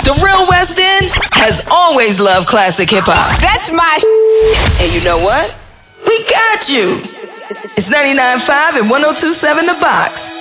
The real West End has always loved classic hip-hop. That's my And you know what? We got you. It's 99.5 and 102.7 The Box.